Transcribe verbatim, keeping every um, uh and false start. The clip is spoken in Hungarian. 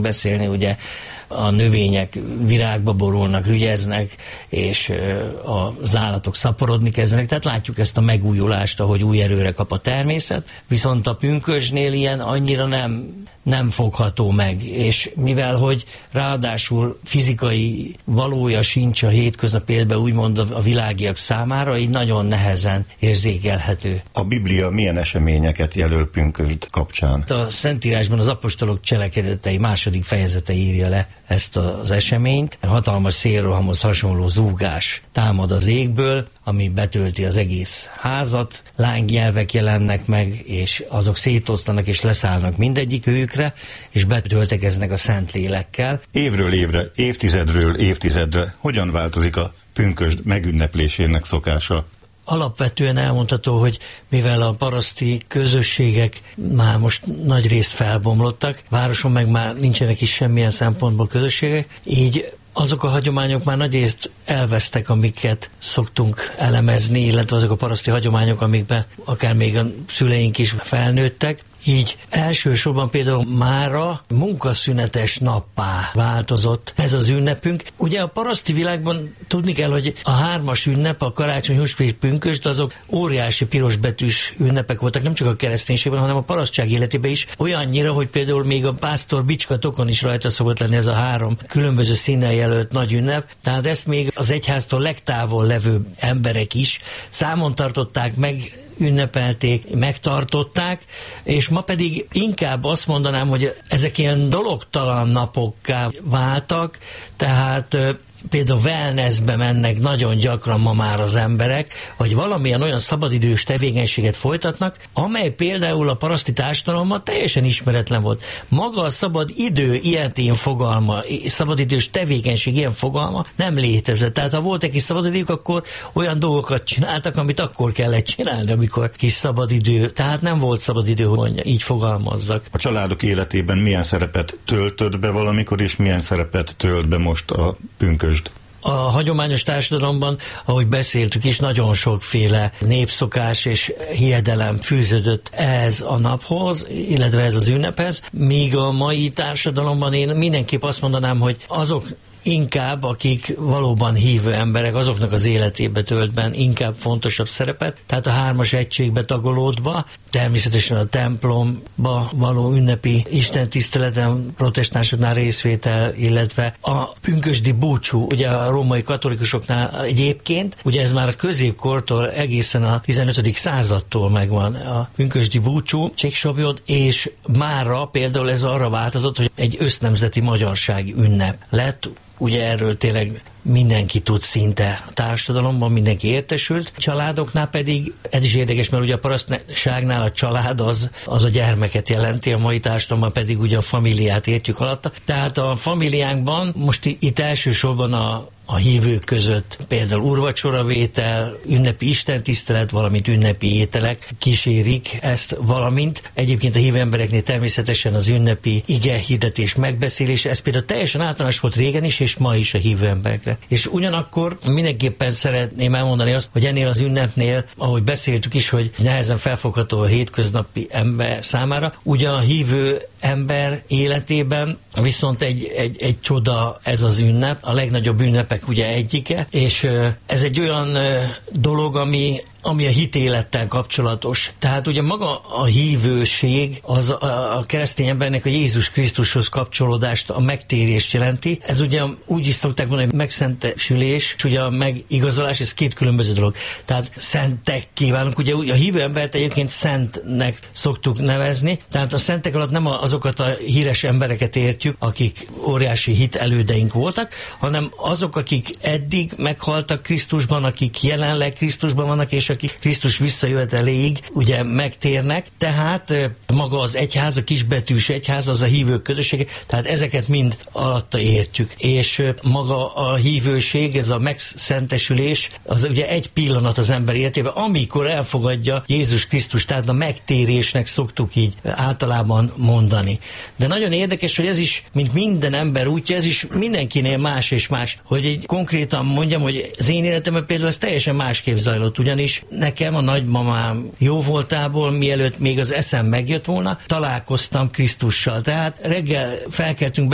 beszélni, ugye a növények virágba borulnak, rügyeznek, és az állatok szaporodni kezdenek, tehát látjuk ezt a megújulást, ahogy új erőre kap a természet, viszont a pünkösdnél ilyen annyira nem, nem fogható meg, és mivel, hogy ráadásul fizikai valója sincs a hétköznapi életben, úgymond a világiak számára, így nagyon nehezen érzékelhető. A Biblia milyen eseményeket jelöl pünkösd kapcsán? A Szentírásban az apostolok cselekedetei második fejezete írja le ezt az eseményt. Hatalmas szélrohamhoz hasonló zúgás támad az égből, ami betölti az egész házat, lángnyelvek jelennek meg, és azok szétoszlanak és leszállnak mindegyik őkre, és betöltekeznek a Szentlélekkel. Évről évre, évtizedről évtizedre hogyan változik a pünkösd megünneplésének szokása? Alapvetően elmondható, hogy mivel a paraszti közösségek már most nagy részt felbomlottak, városon meg már nincsenek is semmilyen szempontból közösségek, így azok a hagyományok már nagyrészt elvesztek, amiket szoktunk elemezni, illetve azok a paraszti hagyományok, amikben akár még a szüleink is felnőttek. Így elsősorban például mára munkaszünetes nappá változott ez az ünnepünk. Ugye a paraszti világban tudni kell, hogy a hármas ünnep, a karácsony, húsvét, pünkösd, azok óriási pirosbetűs ünnepek voltak, nem csak a kereszténységben, hanem a parasztság életében is. Olyannyira, hogy például még a pásztor bicska tokon is rajta szokott lenni ez a három különböző színnel jelölt nagy ünnep. Tehát ezt még az egyháztól legtávol levő emberek is számon tartották, meg ünnepelték, megtartották, és ma pedig inkább azt mondanám, hogy ezek ilyen dologtalan napokká váltak, tehát például wellnessbe mennek nagyon gyakran ma már az emberek, vagy valamilyen olyan szabadidős tevékenységet folytatnak, amely például a paraszti társadalomban teljesen ismeretlen volt. Maga a szabad idő ilyetén fogalma, szabadidős tevékenység ilyen fogalma nem létezett. Tehát ha volt egy kis szabadidők, akkor olyan dolgokat csináltak, amit akkor kellett csinálni, amikor kis szabadidő. Tehát nem volt szabadidő, hogy így fogalmazzak. A családok életében milyen szerepet töltött be valamikor, és milyen szerepet tölt be most a pünkösd? A hagyományos társadalomban, ahogy beszéltük is, nagyon sokféle népszokás és hiedelem fűződött ehhez a naphoz, illetve ez az ünnephez, míg a mai társadalomban én mindenképp azt mondanám, hogy azok inkább, akik valóban hívő emberek, azoknak az életébe töltben inkább fontosabb szerepet, tehát a hármas egységbe tagolódva, természetesen a templomba való ünnepi istentiszteleten, protestánsoknál részvétel, illetve a pünkösdi búcsú, ugye a római katolikusoknál egyébként, ugye ez már a középkortól egészen a tizenötödik századtól megvan a pünkösdi búcsú, csíksabjod, és mára például ez arra változott, hogy egy össznemzeti magyarsági ünnep lett. Ugye erről tényleg mindenki tud szinte a társadalomban, mindenki értesült. Családoknál pedig, ez is érdekes, mert ugye a parasztságnál a család az, az a gyermeket jelenti, a mai társadalomban pedig ugye a familiát értjük alatta. Tehát a familiánkban most itt elsősorban a a hívők között például úrvacsoravétel, ünnepi istentisztelet, valamint ünnepi ételek kísérik ezt, valamint egyébként a hívő embereknél természetesen az ünnepi ige hirdetés megbeszélés, ez például teljesen általános volt régen is, és ma is a hívő emberekre. És ugyanakkor mindenképpen szeretném elmondani azt, hogy ennél az ünnepnél, ahogy beszéltük is, hogy nehezen felfogható a hétköznapi ember számára, ugye a hívő ember életében viszont egy, egy, egy csoda ez az ünnep, a legnagyobb ünnepek ugye egyike, és ez egy olyan dolog, ami ami a hitélettel kapcsolatos. Tehát ugye maga a hívőség az a, a keresztény embernek a Jézus Krisztushoz kapcsolódást, a megtérést jelenti. Ez ugye úgy is szokták mondani, hogy megszentesülés, és ugye a megigazolás, ez két különböző dolog. Tehát szentek kívánunk, ugye a hívő embert egyébként szentnek szoktuk nevezni, tehát a szentek alatt nem azokat a híres embereket értjük, akik óriási hit elődeink voltak, hanem azok, akik eddig meghaltak Krisztusban, akik jelenleg Krisztusban vannak, és akik Krisztus visszajöveteléig ugye megtérnek, tehát maga az egyház, a kisbetűs egyház, az a hívők közössége, tehát ezeket mind alatta értjük. És maga a hívőség, ez a megszentesülés, az ugye egy pillanat az ember életében, amikor elfogadja Jézus Krisztus, tehát a megtérésnek szoktuk így általában mondani. De nagyon érdekes, hogy ez is, mint minden ember útja, ez is mindenkinél más és más, hogy így konkrétan mondjam, hogy az én életemben például ez teljesen másképp zajlott, ugyanis nekem a nagymamám jó voltából, mielőtt még az eszem megjött volna, találkoztam Krisztussal. Tehát reggel felkeltünk,